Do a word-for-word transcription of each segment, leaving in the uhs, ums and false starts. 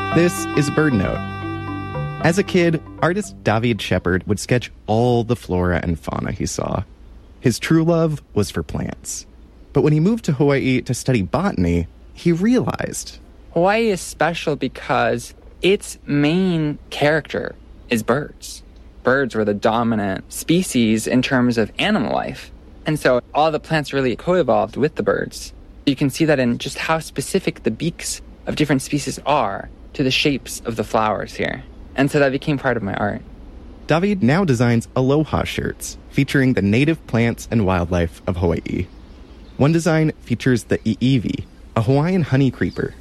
This is Bird Note. As a kid, artist David Shepard would sketch all the flora and fauna he saw. His true love was for plants. But when he moved to Hawaii to study botany, he realized Hawaii is special because its main character is birds. Birds were the dominant species in terms of animal life. And so all the plants really co-evolved with the birds. You can see that in just how specific the beaks of different species are to the shapes of the flowers here. And so that became part of my art. David now designs aloha shirts featuring the native plants and wildlife of Hawaii. One design features the iiwi, a Hawaiian honey creeper.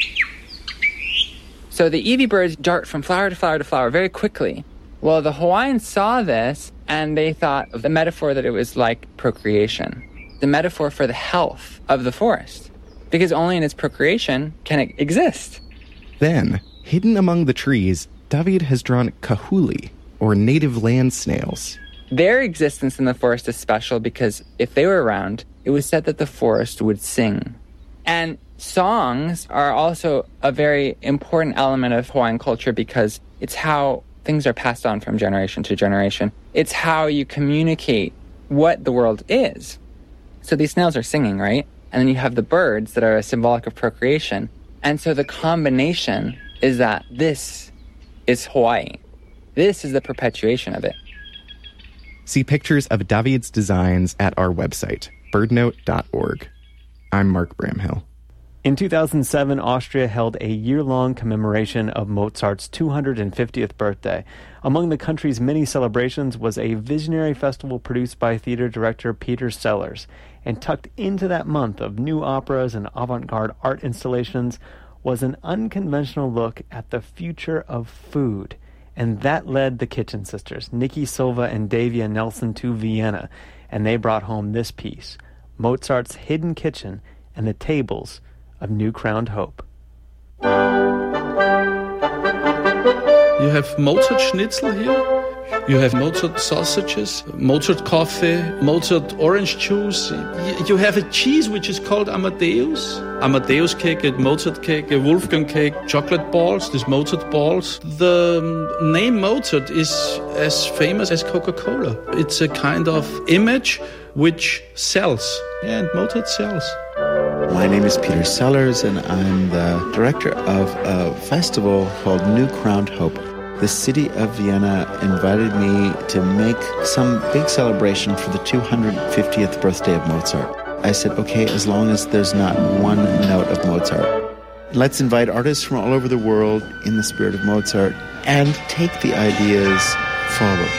So the iiwi birds dart from flower to flower to flower very quickly. Well, the Hawaiians saw this and they thought of the metaphor that it was like procreation, the metaphor for the health of the forest, because only in its procreation can it exist. Then, hidden among the trees, David has drawn kahuli, or native land snails. Their existence in the forest is special because if they were around, it was said that the forest would sing. And songs are also a very important element of Hawaiian culture because it's how things are passed on from generation to generation. It's how you communicate what the world is. So these snails are singing, right? And then you have the birds that are symbolic of procreation. And so the combination is that this is Hawaii. This is the perpetuation of it. See pictures of David's designs at our website, birdnote dot org. I'm Mark Bramhill. In two thousand seven, Austria held a year-long commemoration of Mozart's two hundred fiftieth birthday. Among the country's many celebrations was a visionary festival produced by theater director Peter Sellers. And tucked into that month of new operas and avant-garde art installations was an unconventional look at the future of food. And that led the Kitchen Sisters, Nikki Silva and Davia Nelson, to Vienna. And they brought home this piece, Mozart's Hidden Kitchen and the Tables of New Crowned Hope. You have Mozart schnitzel here. You have Mozart sausages, Mozart coffee, Mozart orange juice. You have a cheese which is called Amadeus. Amadeus cake, a Mozart cake, a Wolfgang cake, chocolate balls, these Mozart balls. The name Mozart is as famous as Coca-Cola. It's a kind of image which sells. Yeah, and Mozart sells. My name is Peter Sellers, and I'm the director of a festival called New Crowned Hope. The city of Vienna invited me to make some big celebration for the two hundred fiftieth birthday of Mozart. I said, okay, as long as there's not one note of Mozart. Let's invite artists from all over the world in the spirit of Mozart and take the ideas forward.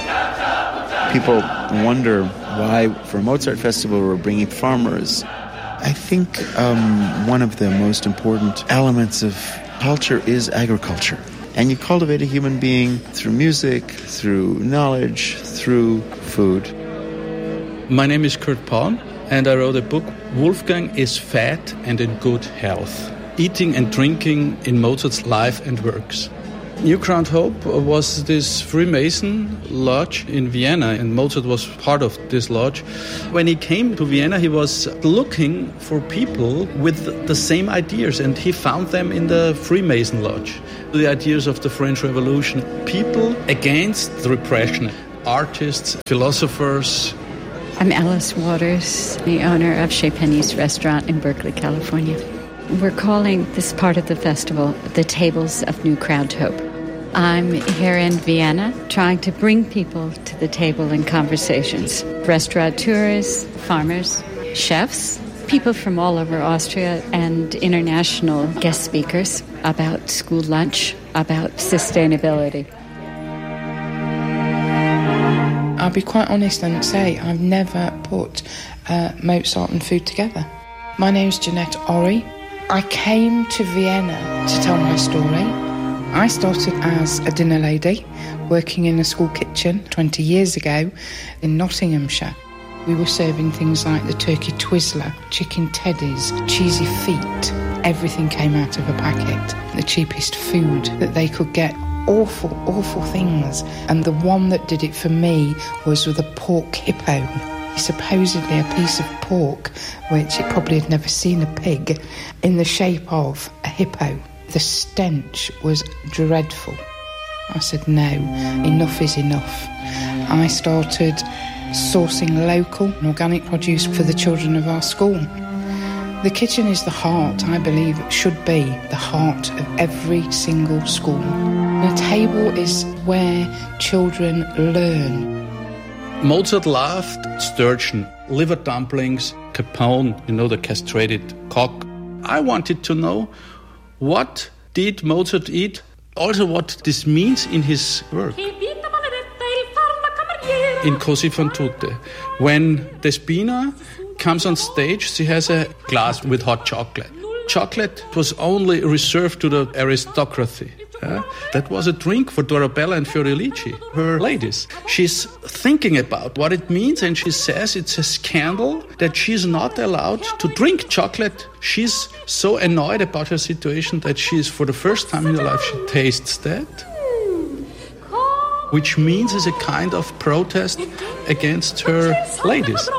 People wonder why, for a Mozart festival, we're bringing farmers. I think um, one of the most important elements of culture is agriculture. And you cultivate a human being through music, through knowledge, through food. My name is Kurt Paun, and I wrote a book, Wolfgang is Fat and in Good Health. Eating and drinking in Mozart's life and works. New Crowned Hope was this Freemason lodge in Vienna, and Mozart was part of this lodge. When he came to Vienna, he was looking for people with the same ideas, and he found them in the Freemason lodge. The ideas of the French Revolution, people against the repression, artists, philosophers. I'm Alice Waters, the owner of Chez Penny's restaurant in Berkeley, California. We're calling this part of the festival the Tables of New Crowned Hope. I'm here in Vienna trying to bring people to the table in conversations. Restaurateurs, farmers, chefs, people from all over Austria, and international guest speakers about school lunch, about sustainability. I'll be quite honest and say I've never put uh, Mozart and food together. My name's Jeanette Ori. I came to Vienna to tell my story. I started as a dinner lady working in a school kitchen twenty years ago in Nottinghamshire. We were serving things like the turkey twizzler, chicken teddies, cheesy feet. Everything came out of a packet. The cheapest food that they could get. Awful, awful things. And the one that did it for me was with a pork hippo. Supposedly a piece of pork, which it probably had never seen a pig, in the shape of a hippo. The stench was dreadful. I said, no, enough is enough. I started sourcing local and organic produce for the children of our school. The kitchen is the heart, I believe, it should be the heart of every single school. The table is where children learn. Mozart loved sturgeon, liver dumplings, capone, you know, the castrated cock. I wanted to know, what did Mozart eat? Also what this means in his work. In Così fan tutte, when Despina comes on stage, she has a glass with hot chocolate. Chocolate was only reserved to the aristocracy. Uh, that was a drink for Dorabella and Fiorilici, her ladies. She's thinking about what it means, and she says it's a scandal that she's not allowed to drink chocolate. She's so annoyed about her situation that she's, for the first time in her life, she tastes that, which means is a kind of protest against her ladies.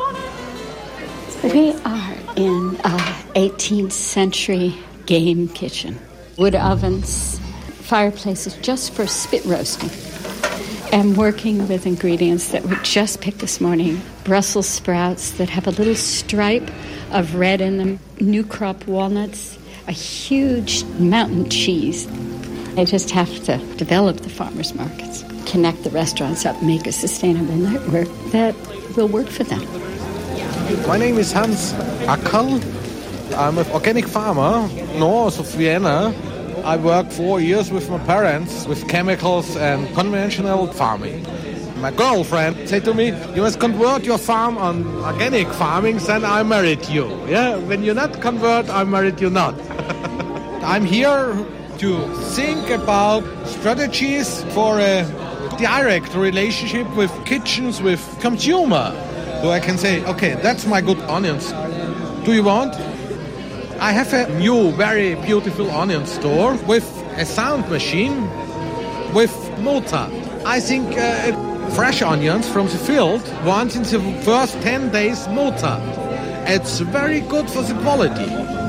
We are in an eighteenth century game kitchen. Wood ovens, fireplaces just for spit roasting, and working with ingredients that were just picked this morning. Brussels sprouts that have a little stripe of red in them, new crop walnuts, a huge mountain cheese. They just have to develop the farmers markets, connect the restaurants up, make a sustainable network that will work for them. My name is Hans Ackerl. I'm an organic farmer north of Vienna. I worked four years with my parents with chemicals and conventional farming. My girlfriend said to me, you must convert your farm on organic farming, then I married you. Yeah, when you not convert, I married you not. I'm here to think about strategies for a direct relationship with kitchens, with consumer. So I can say, okay, that's my good onions. Do you want? I have a new, very beautiful onion store with a sound machine with Mozart. I think uh, fresh onions from the field, once in the first ten days, Mozart. It's very good for the quality.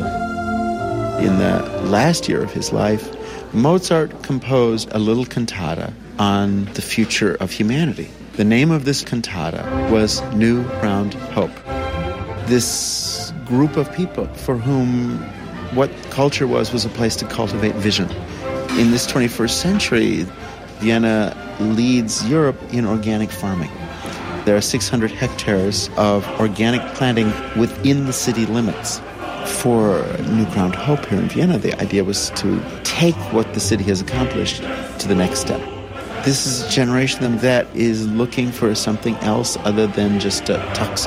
In the last year of his life, Mozart composed a little cantata on the future of humanity. The name of this cantata was New Crowned Hope. This group of people for whom what culture was was a place to cultivate vision. In this twenty-first century, Vienna leads Europe in organic farming. There are six hundred hectares of organic planting within the city limits. For New Crowned Hope here in Vienna, the idea was to take what the city has accomplished to the next step. This is a generation that is looking for something else other than just a toxic